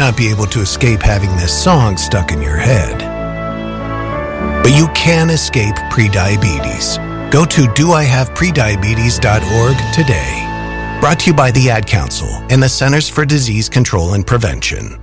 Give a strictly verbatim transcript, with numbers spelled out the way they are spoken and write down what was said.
not be able to escape having this song stuck in your head. But you can escape prediabetes. Go to do I have prediabetes dot org today. Brought to you by the Ad Council and the Centers for Disease Control and Prevention.